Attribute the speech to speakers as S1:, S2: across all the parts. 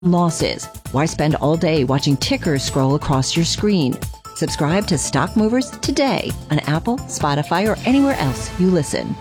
S1: losses. Why spend all day watching tickers scroll across your screen? Subscribe to Stock Movers today on Apple, Spotify, or anywhere else you listen.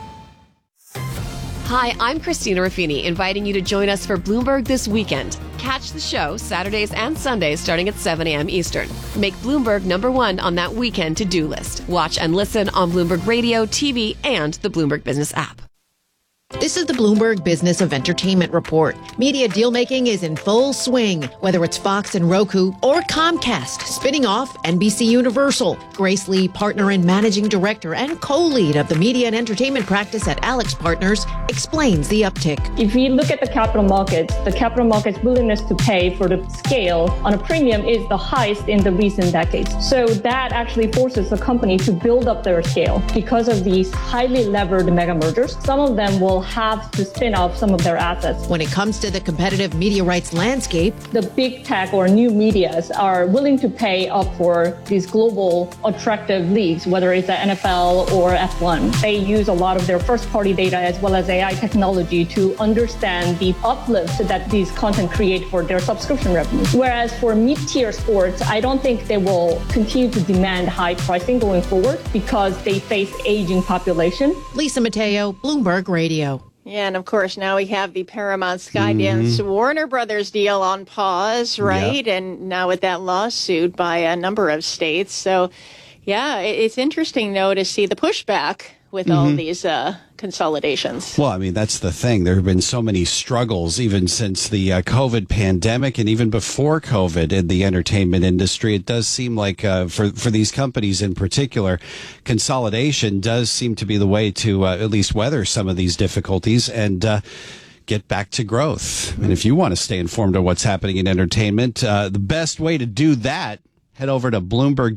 S2: Hi, I'm Christina Ruffini, inviting you to join us for Bloomberg This Weekend. Catch the show Saturdays and Sundays starting at 7 a.m. Eastern. Make Bloomberg #1 on that weekend to-do list. Watch and listen on Bloomberg Radio, TV, and the Bloomberg Business app.
S3: This is the Bloomberg Business of Entertainment Report. Media deal-making is in full swing, whether it's Fox and Roku or Comcast, spinning off NBC Universal. Grace Lee, partner and managing director and co-lead of the media and entertainment practice at Alex Partners, explains the uptick.
S4: If we look at the capital markets willingness to pay for the scale on a premium is the highest in the recent decades. So that actually forces the company to build up their scale. Because of these highly levered mega mergers, some of them will have to spin off some of their assets.
S3: When it comes to the competitive media rights landscape,
S4: the big tech or new medias are willing to pay up for these global attractive leagues, whether it's the NFL or F1. They use a lot of their first-party data as well as AI technology to understand the uplift that these content create for their subscription revenue. Whereas for mid-tier sports, I don't think they will continue to demand high pricing going forward because they face aging population.
S3: Lisa Mateo, Bloomberg Radio.
S5: Yeah, and of course, now we have the Paramount Skydance Warner Brothers deal on pause, right? Yep. And now with that lawsuit by a number of states. So, yeah, it's interesting, though, to see the pushback with all these consolidations.
S6: Well, I mean, that's the thing. There have been so many struggles even since the COVID pandemic and even before COVID in the entertainment industry. It does seem like for these companies in particular, consolidation does seem to be the way to at least weather some of these difficulties and get back to growth. And if you want to stay informed of what's happening in entertainment, the best way to do that, head over to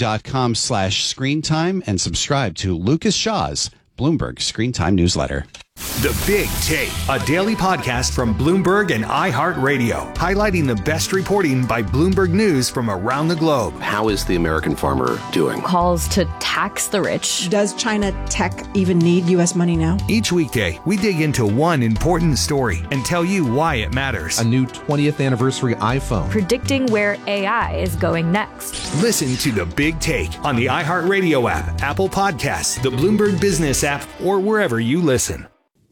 S6: Bloomberg.com/screentime and subscribe to Lucas Shaw's Bloomberg Screen Time newsletter.
S7: The Big Take, a daily podcast from Bloomberg and iHeartRadio, highlighting the best reporting by Bloomberg News from around the globe.
S8: How is the American farmer doing?
S9: Calls to tax the rich.
S10: Does China tech even need U.S. money now?
S7: Each weekday, we dig into one important story and tell you why it matters.
S11: A new 20th anniversary iPhone.
S9: Predicting where AI is going next.
S7: Listen to The Big Take on the iHeartRadio app, Apple Podcasts, the Bloomberg Business app, or wherever you listen.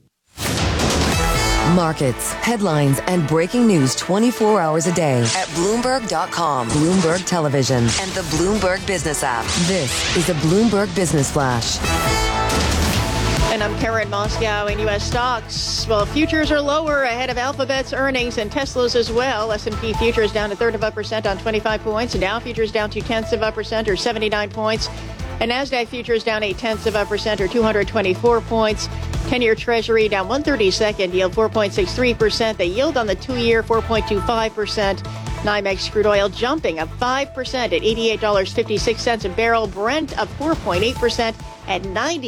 S12: Markets, headlines, and breaking news 24 hours a day at Bloomberg.com, Bloomberg Television, and the Bloomberg Business app. This is a Bloomberg Business Flash.
S5: And I'm Karen Moscow in U.S. stocks. Well, futures are lower ahead of Alphabet's earnings and Tesla's as well. S&P futures down 1/3% on 25 points. And Dow futures down 0.2% or 79 points. And NASDAQ futures down 0.8% or 224 points. 10-year Treasury down 1/32, yield 4.63%. The yield on the 2-year 4.25%. NYMEX crude oil jumping up 5% at $88.56 a barrel. Brent up 4.8% at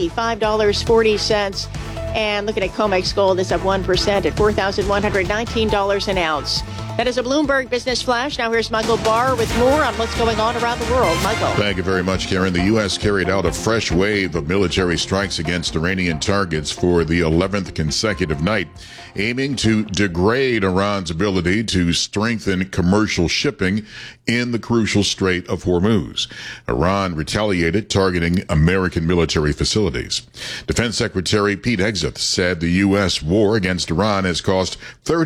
S5: $95.40. And looking at COMEX gold, it's up 1% at $4,119 an ounce. That is a Bloomberg Business Flash. Now here's Michael Barr with more on what's going on around the world. Michael.
S13: Thank you very much, Karen. The U.S. carried out a fresh wave of military strikes against Iranian targets for the 11th consecutive night, aiming to degrade Iran's ability to strengthen commercial shipping in the crucial Strait of Hormuz. Iran retaliated, targeting American military facilities. Defense Secretary Pete Hegseth said the U.S. war against Iran has cost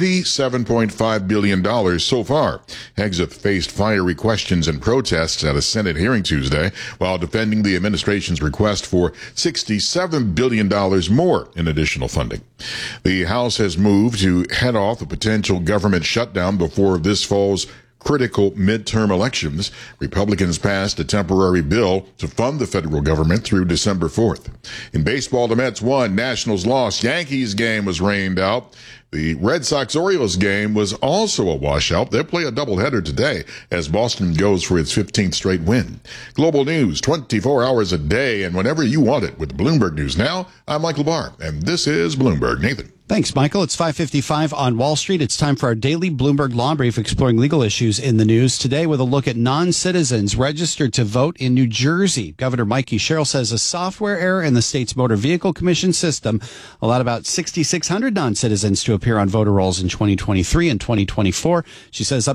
S13: $37.5 billion so far. Hegseth faced fiery questions and protests at a Senate hearing Tuesday while defending the administration's request for $67 billion more in additional funding. The House has moved to head off a potential government shutdown before this fall's critical midterm elections. Republicans passed a temporary bill to fund the federal government through December 4th. In baseball, the Mets won, Nationals lost, Yankees game was rained out. The Red Sox-Orioles game was also a washout. They'll play a doubleheader today as Boston goes for its 15th straight win. Global news 24 hours a day and whenever you want it with Bloomberg News Now. I'm Michael Barr, and this is Bloomberg. Nathan.
S6: Thanks, Michael. It's 5:55 on Wall Street. It's time for our daily Bloomberg Law Brief, exploring legal issues in the news. Today with a look at non-citizens registered to vote in New Jersey. Governor Mikey Sherrill says a software error in the state's Motor Vehicle Commission system allowed about 6,600 non-citizens to appear on voter rolls in 2023 and 2024. She says up